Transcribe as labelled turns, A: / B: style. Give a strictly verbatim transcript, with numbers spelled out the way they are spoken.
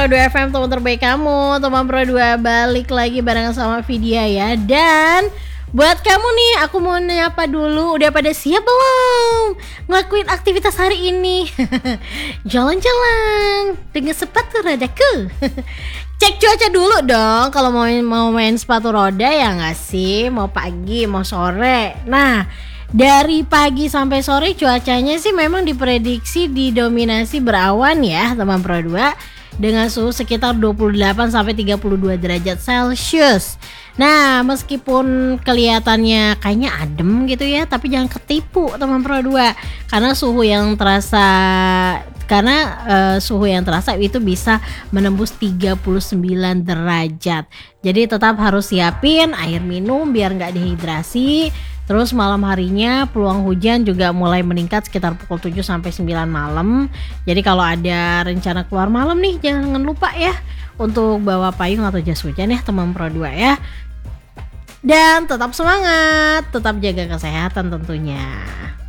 A: Pro dua F M, teman terbaik kamu. Teman Pro dua balik lagi bareng sama Vidya ya. Dan buat kamu nih, aku mau nyapa dulu. Udah pada siap belum ngelakuin aktivitas hari ini? Jalan-jalan dengan sepatu rodaku. Cek cuaca dulu dong. Kalau mau mau main sepatu roda ya nggak sih? Mau pagi, mau sore. Nah, dari pagi sampai sore cuacanya sih memang diprediksi didominasi berawan ya, teman Pro dua, dengan suhu sekitar dua puluh delapan sampai tiga puluh dua derajat Celcius. Nah, meskipun kelihatannya kayaknya adem gitu ya, tapi jangan ketipu teman Pro dua, karena suhu yang terasa karena uh, suhu yang terasa itu bisa menembus tiga puluh sembilan derajat. Jadi tetap harus siapin air minum biar nggak dehidrasi. Terus malam harinya peluang hujan juga mulai meningkat sekitar pukul tujuh sampai sembilan malam. Jadi kalau ada rencana keluar malam nih, jangan lupa ya untuk bawa payung atau jas hujan ya teman Pro dua ya. Dan tetap semangat, tetap jaga kesehatan tentunya.